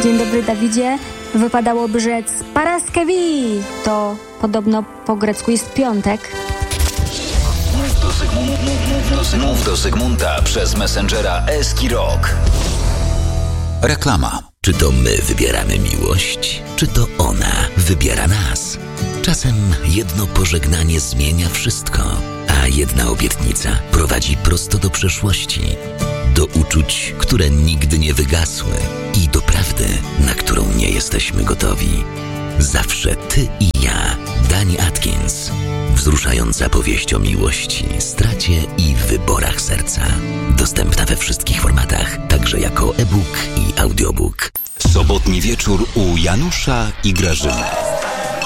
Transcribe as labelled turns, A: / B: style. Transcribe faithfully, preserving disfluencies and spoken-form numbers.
A: Dzień dobry, Dawidzie. Wypadałoby rzec Paraskevi. To podobno po grecku jest piątek.
B: Mów do Zygmunta, Mów do Zygmunta przez Messengera Eskirok.
C: Reklama.
D: Czy to my wybieramy miłość, czy to ona wybiera nas? Czasem jedno pożegnanie zmienia wszystko, a jedna obietnica prowadzi prosto do przeszłości, do uczuć, które nigdy nie wygasły i do prawdy, na którą nie jesteśmy gotowi. Zawsze ty i ja. Dani Atkins. Wzruszająca powieść o miłości, stracie i wyborach serca. Dostępna we wszystkich formatach, także jako e-book i audiobook.
C: Sobotni wieczór u Janusza i Grażyny.